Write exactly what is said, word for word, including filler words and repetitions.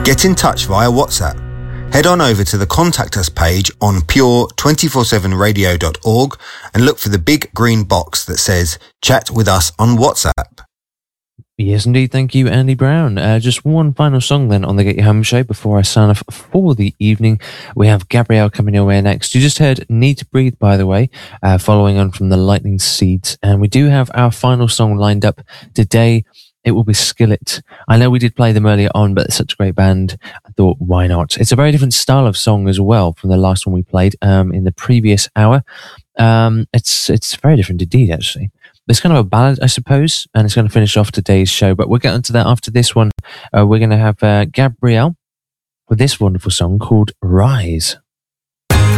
Get in touch via WhatsApp. Head on over to the Contact Us page on pure two four seven radio dot org and look for the big green box that says Chat with us on WhatsApp. Yes, indeed. Thank you, Andy Brown. Uh, just one final song then on the Get You Home show before I sign off for the evening. We have Gabrielle coming your way next. You just heard Need to Breathe, by the way, uh, following on from the Lightning Seeds. And we do have our final song lined up today. It will be Skillet. I know we did play them earlier on, but it's such a great band. I thought, why not? It's a very different style of song as well from the last one we played um, in the previous hour. Um, it's it's very different indeed, actually. It's kind of a ballad, I suppose, and it's going to finish off today's show. But we'll get into that after this one. Uh, we're going to have uh, Gabrielle with this wonderful song called Rise.